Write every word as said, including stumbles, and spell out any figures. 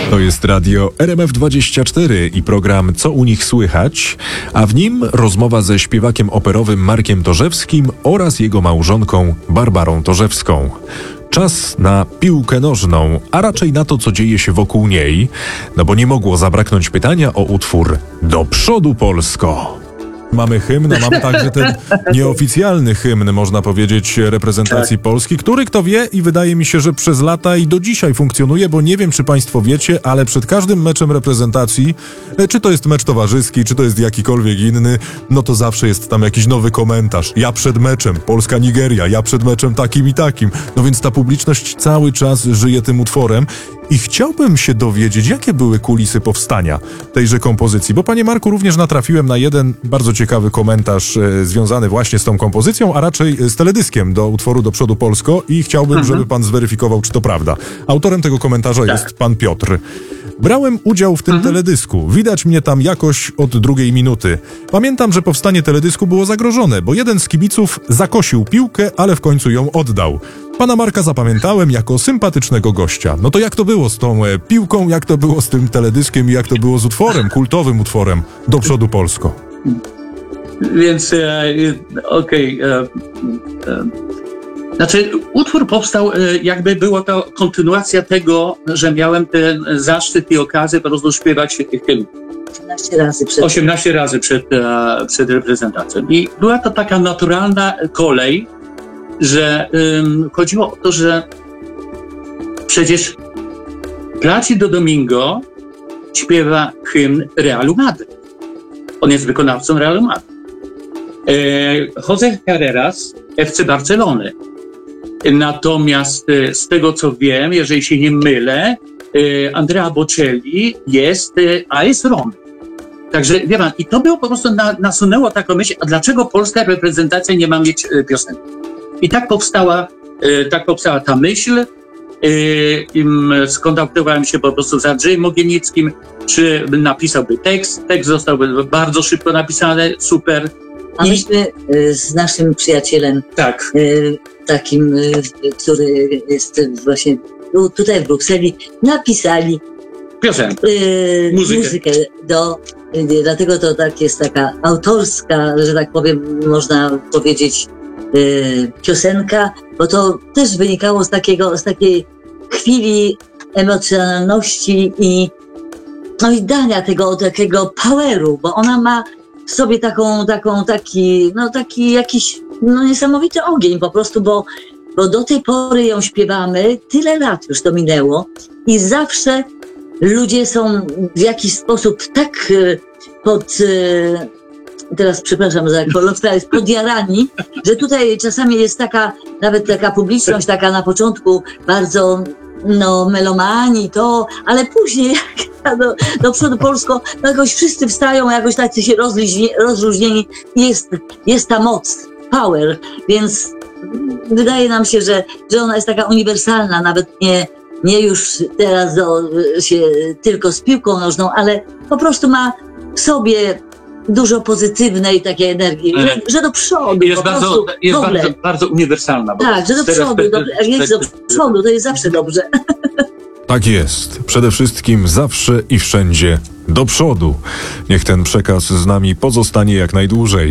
To jest radio R M F dwadzieścia cztery i program Co u nich słychać, a w nim rozmowa ze śpiewakiem operowym Markiem Torzewskim oraz jego małżonką Barbarą Torzewską. Czas na piłkę nożną, a raczej na to, co dzieje się wokół niej, no bo nie mogło zabraknąć pytania o utwór Do przodu Polsko. Mamy hymn, a mamy także ten nieoficjalny hymn, można powiedzieć, reprezentacji tak. Polski, który, kto wie, i wydaje mi się, że przez lata i do dzisiaj funkcjonuje, bo nie wiem, czy państwo wiecie, ale przed każdym meczem reprezentacji, czy to jest mecz towarzyski, czy to jest jakikolwiek inny, no to zawsze jest tam jakiś nowy komentarz. Ja przed meczem, Polska-Nigeria, ja przed meczem takim i takim. No więc ta publiczność cały czas żyje tym utworem. I chciałbym się dowiedzieć, jakie były kulisy powstania tejże kompozycji, bo, panie Marku, również natrafiłem na jeden bardzo ciekawy komentarz e, związany właśnie z tą kompozycją, a raczej z teledyskiem do utworu Do przodu Polsko i chciałbym, mhm. żeby pan zweryfikował, czy to prawda. Autorem tego komentarza tak. jest pan Piotr. Brałem udział w tym mhm. teledysku. Widać mnie tam jakoś od drugiej minuty. Pamiętam, że powstanie teledysku było zagrożone, bo jeden z kibiców zakosił piłkę, ale w końcu ją oddał. Pana Marka zapamiętałem jako sympatycznego gościa. No to jak to było z tą e, piłką, jak to było z tym teledyskiem i jak to było z utworem, kultowym utworem Do przodu Polsko? Więc e, okej. Okay, e, e, znaczy utwór powstał, e, jakby było to kontynuacja tego, że miałem ten zaszczyt i okazję po prostu śpiewać hymn. osiemnaście razy przed, osiemnaście razy przed, e, przed reprezentacją. I była to taka naturalna kolej, że ym, chodziło o to, że przecież Plácido Domingo śpiewa hymn Realu Madryt. On jest wykonawcą Realu Madryt. E, José Carreras F C Barcelony. Natomiast e, z tego, co wiem, jeżeli się nie mylę, e, Andrea Bocelli jest e, A S Romy. Także wie pan, i to było po prostu na, nasunęło taką myśl, a dlaczego polska reprezentacja nie ma mieć e, piosenki? I tak powstała, e, tak powstała ta myśl. E, skontaktowałem się po prostu z Andrzejem Mogilnickim, czy napisałby tekst. Tekst zostałby bardzo szybko napisany, super. A I... myśmy e, z naszym przyjacielem, tak. e, takim, e, który jest właśnie tu, tutaj w Brukseli, napisali piosenkę, e, muzykę. muzykę do, e, dlatego to tak jest taka autorska, że tak powiem, można powiedzieć, Yy, piosenka, bo to też wynikało z takiego, z takiej chwili emocjonalności i, no i dania tego takiego poweru, bo ona ma w sobie taką, taką, taki, no taki jakiś, no niesamowity ogień po prostu, bo, bo do tej pory ją śpiewamy, tyle lat już to minęło i zawsze ludzie są w jakiś sposób tak yy, pod... Yy, teraz przepraszam za kolokwializm, jest podjarani, że tutaj czasami jest taka, nawet taka publiczność, taka na początku bardzo, no, melomani to, ale później jak do, do przodu Polsko, no jakoś wszyscy wstają, jakoś tacy się rozluźni, rozluźnieni, jest, jest ta moc, power, więc wydaje nam się, że, że ona jest taka uniwersalna, nawet nie, nie już teraz do, się tylko z piłką nożną, ale po prostu ma w sobie dużo pozytywnej takiej energii, że, że do przodu jest po bardzo, prostu jest w ogóle. bardzo, bardzo uniwersalna. Tak, że do przodu, do, jak jest do przodu, to jest zawsze dobrze. Tak jest. Przede wszystkim zawsze i wszędzie do przodu. Niech ten przekaz z nami pozostanie jak najdłużej.